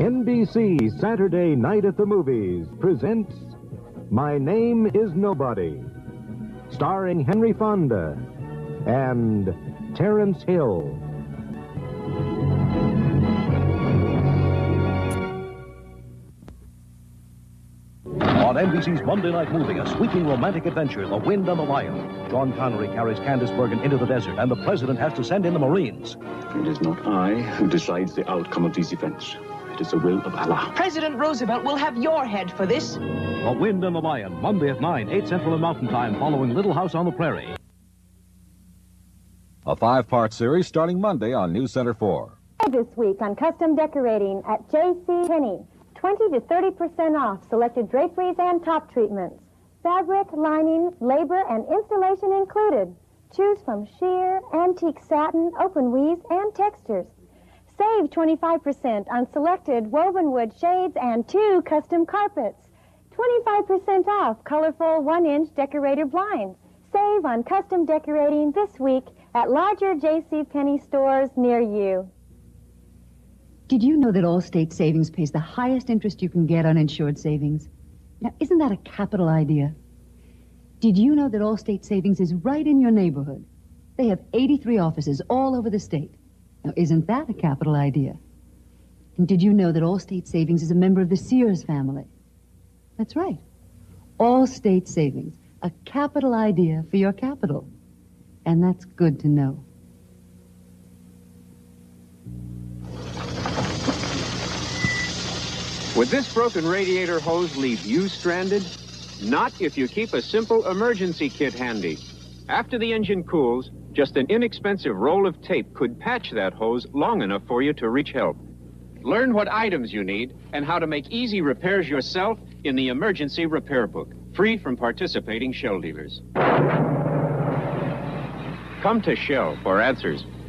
NBC Saturday Night at the Movies presents My Name is Nobody, starring Henry Fonda and Terence Hill. On NBC's Monday Night Movie, a sweeping romantic adventure, The Wind and the Lion. John Connery carries Candice Bergen into the desert, and the president has to send in the Marines. It is not I who decides the outcome of these events. It is the will of Allah. President Roosevelt will have your head for this. The Wind and the Lion, Monday at 9, 8 Central and Mountain Time, following Little House on the Prairie. A 5-part series starting Monday on News Center 4. This week on custom decorating at J.C. Penney. 20 to 30% off selected draperies and top treatments. Fabric, lining, labor, and installation included. Choose from sheer, antique satin, open weaves, and textures. Save 25% on selected woven wood shades and 2 custom carpets. 25% off colorful 1-inch decorator blinds. Save on custom decorating this week at larger J.C. Penney stores near you. Did you know that Allstate Savings pays the highest interest you can get on insured savings? Now, isn't that a capital idea? Did you know that Allstate Savings is right in your neighborhood? They have 83 offices all over the state. Now, isn't that a capital idea? And did you know that Allstate Savings is a member of the Sears family? That's right. Allstate Savings, a capital idea for your capital. And that's good to know. Would this broken radiator hose leave you stranded? Not if you keep a simple emergency kit handy. After the engine cools, just an inexpensive roll of tape could patch that hose long enough for you to reach help. Learn what items you need and how to make easy repairs yourself in the Emergency Repair Book, free from participating Shell dealers. Come to Shell for answers.